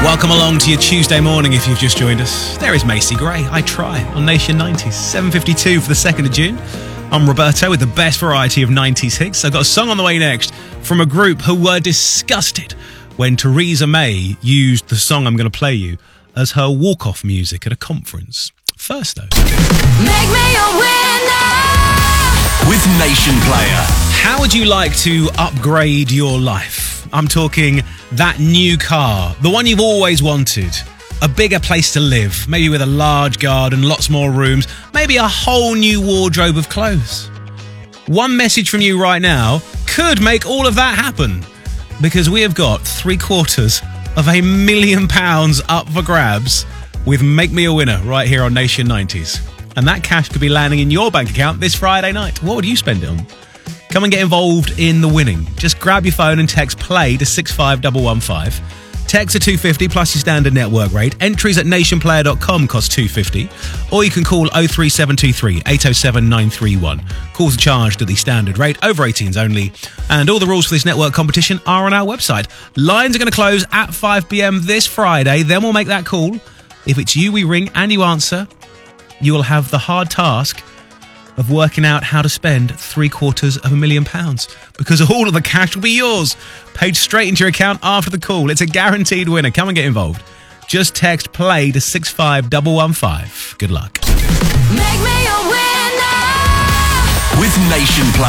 Welcome along to your Tuesday morning if you've just joined us. There is Macy Gray, I Try, on Nation 90s, 7:52 for the 2nd of June. I'm Roberto with the best variety of 90s hits. I've got a song on the way next from a group who were disgusted when Theresa May used the song I'm going to play you as her walk-off music at a conference. First, though. Make me a winner with Nation Player. How would you like to upgrade your life? I'm talking that new car, the one you've always wanted. A bigger place to live, maybe with a large garden, lots more rooms, maybe a whole new wardrobe of clothes. One message from you right now could make all of that happen, because we have got £750,000 million up for grabs with Make Me a Winner right here on Nation 90s. And that cash could be landing in your bank account this Friday night. What would you spend it on? Come and get involved in the winning. Just grab your phone and text PLAY to 65115. Text at 250 plus your standard network rate. Entries at nationplayer.com cost $2.50. Or you can call 03723 807 931. Calls are charged at the standard rate, over 18s only. And all the rules for this network competition are on our website. Lines are going to close at 5 p.m. this Friday. Then we'll make that call. If it's you we ring and you answer, you will have the hard task of working out how to spend £750,000, because all of the cash will be yours, paid straight into your account after the call. It's a guaranteed winner. Come and get involved. Just text PLAY to 65115. Good luck. Make me a winner with Nation Player.